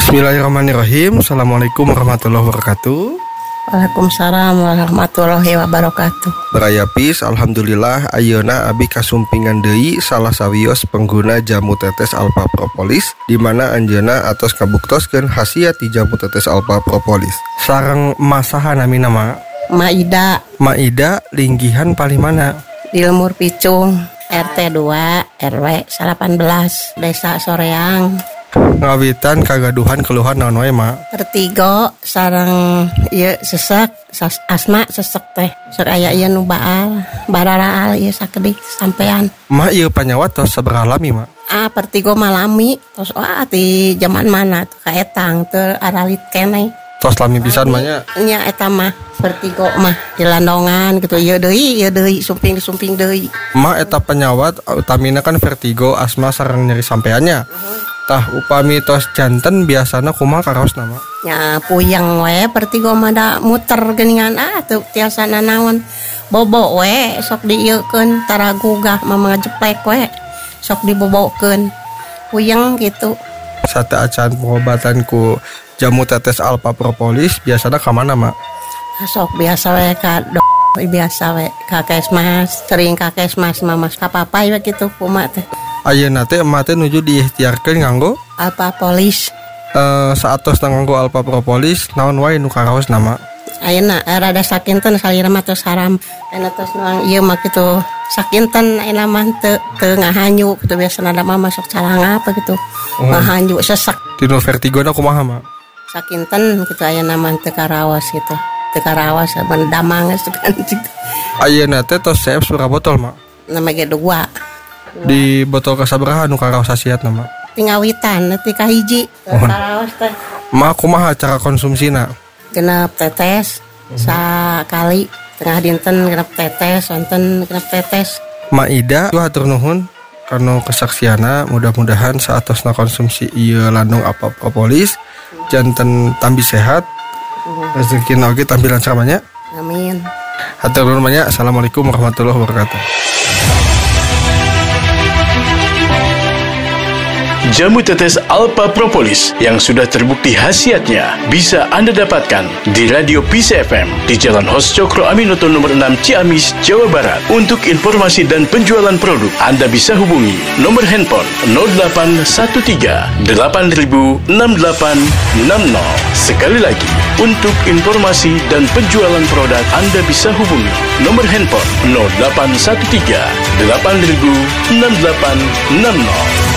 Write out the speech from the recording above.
Bismillahirrahmanirrahim. Assalamualaikum warahmatullahi wabarakatuh. Waalaikumsalam warahmatullahi wabarakatuh. Berayapis, alhamdulillah ayeuna abi kasumpingan deui salah sawios pengguna jamu tetes alpha propolis di mana anjeunna atos kabuktoskeun khasiat ti jamu tetes alpha propolis. Sareng masaha nami nama Maida linggihan paling mana? Di Lemur Picung, RT 2 RW 18 Desa Soreang. Ngawitan kagaduhan keluhan naon wae ma? Vertigo sareng ieu sesek, asma sesek teh. Sok aya ieu nu baal, bararaal ieu sakedik sampean. Ma ieu panyawat tos sabaraha lami ma? Vertigo malami, tos ti zaman mana teu kaetang teu aralit keneh. Tos lami pisan mah nya. Nya eta mah vertigo mah di landongan gitu. Ieu deui sumping deui. Ma eta penyawat utamina kan vertigo, asma sareng nyeri sampeannya. Tah upami tos janten biasana kumaha karaos nama? Ya puyeng we vertigo mah da muter geuningan teu tiasa nanaon. Bobo we sok dieukeun tara gugah mah ngajeplek we. Sok dibobokeun. Puyeng gitu. Sate acan pengobatan ku jamu tetes alpha propolis biasana ka mana mak? Sok biasa we ka biasa we ka Kesmas, sering ka Kesmas mamas ka papai we kitu kumaha teh. Ayeuna teh emak teh nuju diikhtiarkeun nganggo alpha propolis. Saatos nganggo alpha propolis naon wae nu karaos nama? Ayeuna rada sakinten salira mah tos haram. Ayeuna tos nuang ieu mah kitu sakinten ayeuna mah teu ngahanyu kitu biasana da mah masuk calanga apa gitu. Ngahanyu sesek. Tinu vertigona kumaha mah? Sakinten kitu ayeuna mah teu karaos gitu. Teu karaos ban damang geus kan. Ayeuna teh tos CF sabaraha botol mak? Nama ge 2. Di botol kasabaraha nu karaos hasiat nama? Tingawitan neuti kahiji karaos teh. Ma kumaha cara konsumsina? Genep tetes sakali tengah dinten genep tetes, sonten genep tetes. Maida hatur nuhun karena kesaksiana, mudah-mudahan saatosna konsumsi ieu landung alpha propolis janten tambi sehat. Rezekina oge tampilan samanya. Amin. Hatur nuhun nya. Assalamualaikum warahmatullahi wabarakatuh. Jamu tetes alpha propolis yang sudah terbukti khasiatnya bisa Anda dapatkan di Radio Peace FM di Jalan Hos Cokro Aminoto nomor 6 Ciamis, Jawa Barat. Untuk informasi dan penjualan produk, Anda bisa hubungi nomor handphone 0813 8000 6860. Sekali lagi, untuk informasi dan penjualan produk, Anda bisa hubungi nomor handphone 0813 8000 6860.